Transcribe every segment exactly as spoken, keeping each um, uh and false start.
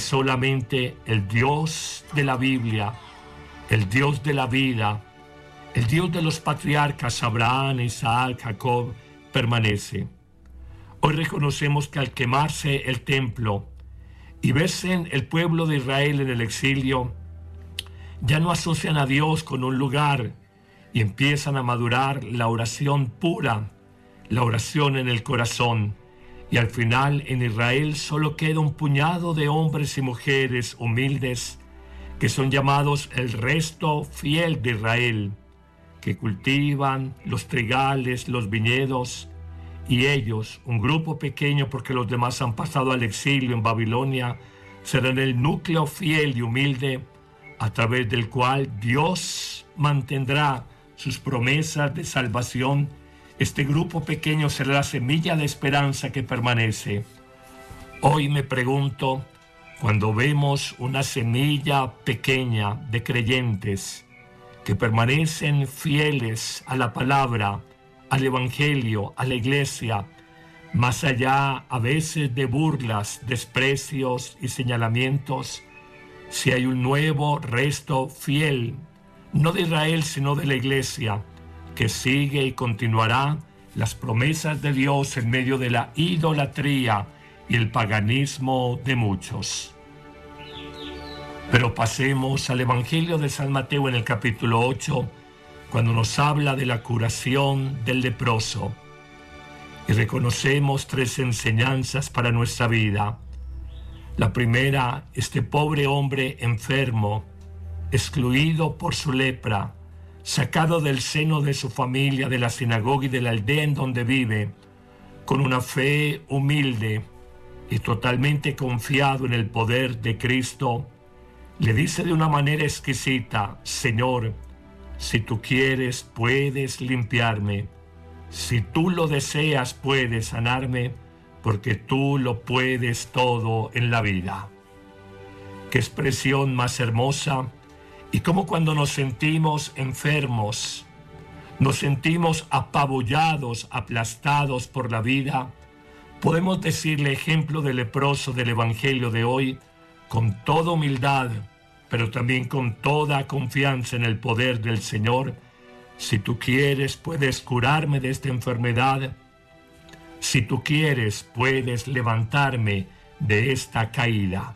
solamente el Dios de la Biblia, el Dios de la vida, el Dios de los patriarcas Abraham, Isaac, Jacob, permanece. Hoy reconocemos que al quemarse el templo y verse el pueblo de Israel en el exilio, ya no asocian a Dios con un lugar y empiezan a madurar la oración pura, la oración en el corazón. Y al final en Israel solo queda un puñado de hombres y mujeres humildes que son llamados el resto fiel de Israel, que cultivan los trigales, los viñedos, y ellos, un grupo pequeño porque los demás han pasado al exilio en Babilonia, serán el núcleo fiel y humilde a través del cual Dios mantendrá sus promesas de salvación. Este grupo pequeño será la semilla de esperanza que permanece. Hoy me pregunto, cuando vemos una semilla pequeña de creyentes que permanecen fieles a la palabra, al evangelio, a la iglesia, más allá a veces de burlas, desprecios y señalamientos, si hay un nuevo resto fiel, no de Israel sino de la iglesia, que sigue y continuará las promesas de Dios en medio de la idolatría y el paganismo de muchos. Pero pasemos al Evangelio de San Mateo en el capítulo ocho, cuando nos habla de la curación del leproso. Y reconocemos tres enseñanzas para nuestra vida. La primera, este pobre hombre enfermo, excluido por su lepra, sacado del seno de su familia, de la sinagoga y de la aldea en donde vive, con una fe humilde y totalmente confiado en el poder de Cristo, le dice de una manera exquisita: Señor, si tú quieres, puedes limpiarme. Si tú lo deseas, puedes sanarme, porque tú lo puedes todo en la vida. Qué expresión más hermosa. Y como cuando nos sentimos enfermos, nos sentimos apabullados, aplastados por la vida, podemos decirle, ejemplo del leproso del Evangelio de hoy, con toda humildad, pero también con toda confianza en el poder del Señor: si tú quieres, puedes curarme de esta enfermedad. Si tú quieres, puedes levantarme de esta caída.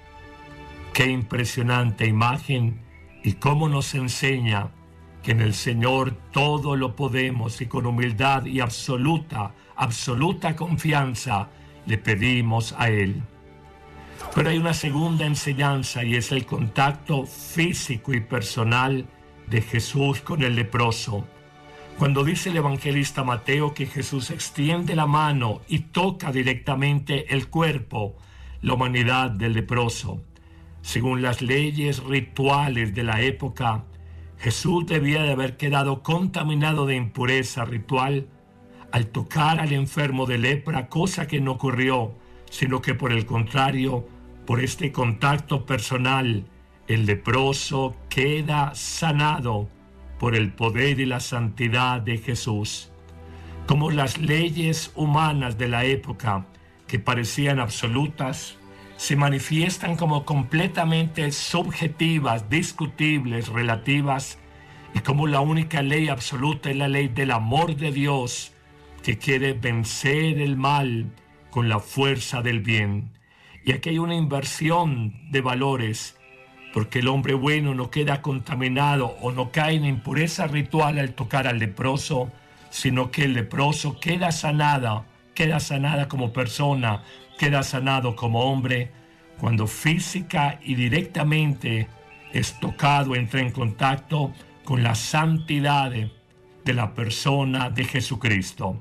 Qué impresionante imagen, y cómo nos enseña que en el Señor todo lo podemos, y con humildad y absoluta, absoluta confianza le pedimos a Él. Pero hay una segunda enseñanza, y es el contacto físico y personal de Jesús con el leproso. Cuando dice el evangelista Mateo que Jesús extiende la mano y toca directamente el cuerpo, la humanidad del leproso. Según las leyes rituales de la época, Jesús debía de haber quedado contaminado de impureza ritual al tocar al enfermo de lepra, cosa que no ocurrió, sino que por el contrario, por este contacto personal, el leproso queda sanado por el poder y la santidad de Jesús. Como las leyes humanas de la época, que parecían absolutas, se manifiestan como completamente subjetivas, discutibles, relativas, y como la única ley absoluta es la ley del amor de Dios, que quiere vencer el mal con la fuerza del bien. Y aquí hay una inversión de valores, porque el hombre bueno no queda contaminado o no cae en impureza ritual al tocar al leproso, sino que el leproso queda sanada, queda sanada como persona, queda sanado como hombre, cuando física y directamente es tocado, entra en contacto con la santidad de la persona de Jesucristo.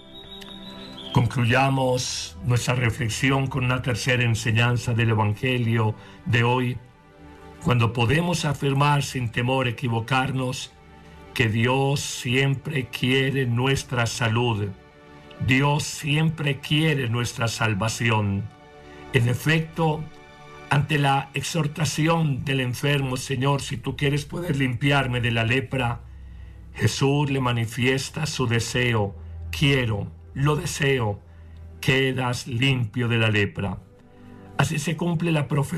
Concluyamos nuestra reflexión con una tercera enseñanza del Evangelio de hoy, cuando podemos afirmar sin temor a equivocarnos que Dios siempre quiere nuestra salud. Dios siempre quiere nuestra salvación. En efecto, ante la exhortación del enfermo, Señor, si tú quieres puedes limpiarme de la lepra, Jesús le manifiesta su deseo: quiero, lo deseo, quedas limpio de la lepra. Así se cumple la profecía